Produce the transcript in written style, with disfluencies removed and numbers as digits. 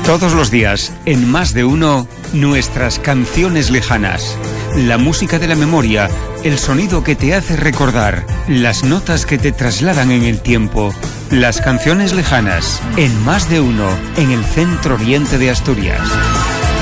Todos los días, en Más de Uno, nuestras canciones lejanas. La música de la memoria, el sonido que te hace recordar, las notas que te trasladan en el tiempo. Las canciones lejanas, en Más de Uno, en el Centro Oriente de Asturias.